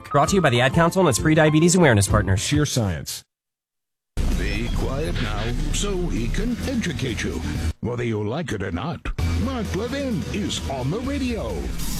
Brought to you by the Ad Council and its Pre-Diabetes Awareness Partners. Sheer science. Be quiet now so he can educate you. Whether you like it or not, Mark Levin is on the radio.